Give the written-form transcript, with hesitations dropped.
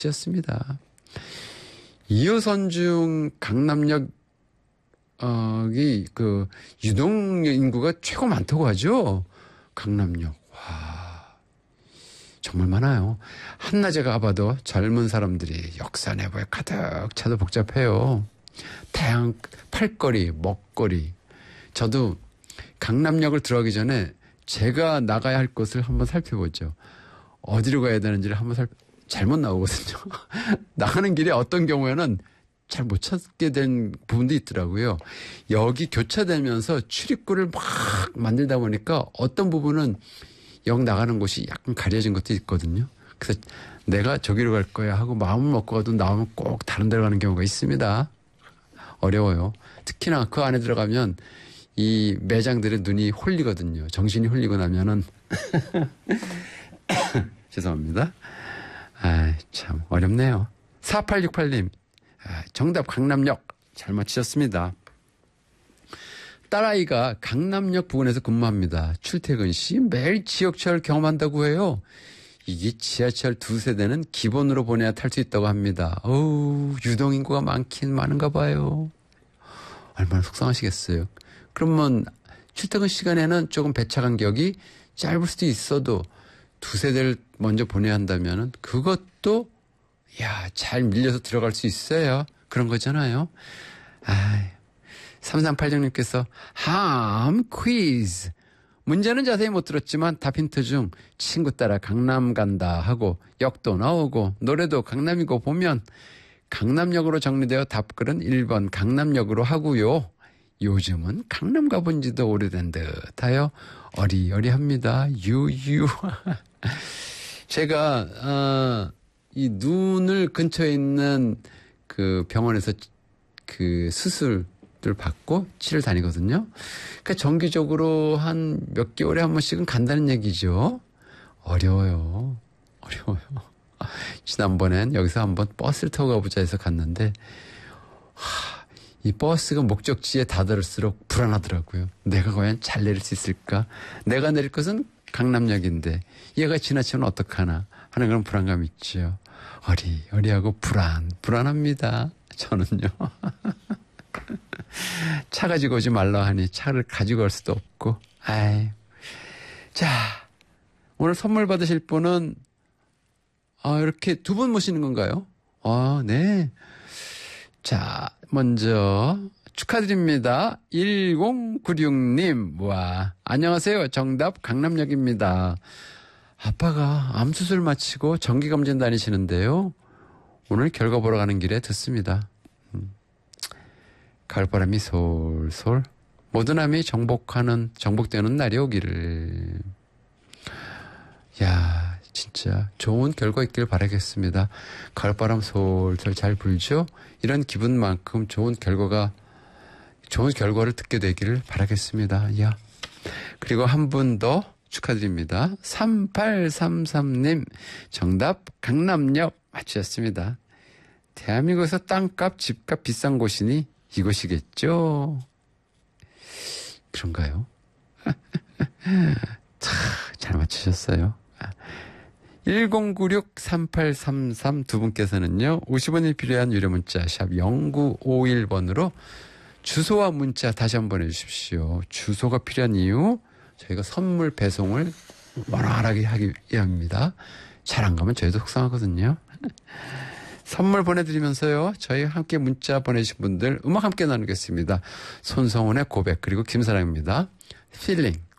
지었습니다. 2호선 중 강남역이 그 유동 인구가 최고 많다고 하죠. 강남역. 와, 정말 많아요. 한낮에 가봐도 젊은 사람들이 역사 내부에 가득 차도 복잡해요. 다양한 팔거리, 먹거리. 저도 강남역을 들어가기 전에 제가 나가야 할 곳을 한번 살펴보죠. 어디로 가야 되는지를 한번 잘못 나오거든요. 나가는 길에 어떤 경우에는 잘 못 찾게 된 부분도 있더라고요. 여기 교차되면서 출입구를 막 만들다 보니까 어떤 부분은 역 나가는 곳이 약간 가려진 것도 있거든요. 그래서 내가 저기로 갈 거야 하고 마음을 먹고 가도 나오면 꼭 다른 데로 가는 경우가 있습니다. 어려워요. 특히나 그 안에 들어가면 이 매장들의 눈이 홀리거든요. 정신이 홀리고 나면은 죄송합니다. 아, 참 어렵네요. 4868님 정답 강남역 잘 맞히셨습니다. 딸아이가 강남역 부근에서 근무합니다. 출퇴근 시 매일 지역철 경험한다고 해요. 이게 지하철 2세대는 기본으로 보내야 탈 수 있다고 합니다. 어우, 유동인구가 많긴 많은가 봐요. 얼마나 속상하시겠어요. 그러면 출퇴근 시간에는 조금 배차 간격이 짧을 수도 있어도 2세대를 먼저 보내야 한다면은 그것도 잘 밀려서 들어갈 수 있어요. 그런 거잖아요. 3380님께서 함 퀴즈. 문제는 자세히 못 들었지만 답 힌트 중 친구 따라 강남 간다 하고 역도 나오고 노래도 강남이고 보면 강남역으로 정리되어 답글은 1번 강남역으로 하고요. 요즘은 강남 가본 지도 오래된 듯하여 어리어리합니다. 유유. 제가 이 눈을 근처에 있는 그 병원에서 그 수술을 받고 치료를 다니거든요. 그러니까 정기적으로 한 몇 개월에 한 번씩은 간다는 얘기죠. 어려워요. 지난번엔 여기서 한번 버스를 타고 가보자 해서 갔는데 이 버스가 목적지에 다다를수록 불안하더라고요. 내가 과연 잘 내릴 수 있을까? 내가 내릴 것은 강남역인데 얘가 지나치면 어떡하나 하는 그런 불안감이 있죠. 어리하고 불안합니다. 저는요. 차 가지고 오지 말라 하니 차를 가지고 갈 수도 없고. 자, 오늘 선물 받으실 분은 이렇게 두 분 모시는 건가요? 네. 자, 먼저 축하드립니다. 1096님. 와, 안녕하세요. 정답 강남역입니다. 아빠가 암수술 마치고 정기검진 다니시는데요. 오늘 결과 보러 가는 길에 듣습니다. 가을바람이 솔솔 모든 암이 정복되는 날이 오기를. 야, 진짜 좋은 결과 있길 바라겠습니다. 가을바람 솔솔 잘 불죠? 이런 기분만큼 좋은 결과를 듣게 되기를 바라겠습니다. 야. 그리고 한 분 더 축하드립니다. 3833님 정답 강남역 맞추셨습니다. 대한민국에서 땅값, 집값 비싼 곳이니 이곳이겠죠? 그런가요? 잘 맞추셨어요. 1096-3833 두 분께서는요. 50원이 필요한 유료 문자 샵 0951번으로 주소와 문자 다시 한번 해주십시오. 주소가 필요한 이유 저희가 선물 배송을 원활하게 하기 위함입니다. 잘 안 가면 저희도 속상하거든요. 선물 보내드리면서요. 저희 함께 문자 보내주신 분들 음악 함께 나누겠습니다. 손성훈의 고백 그리고 김사랑입니다. 필링.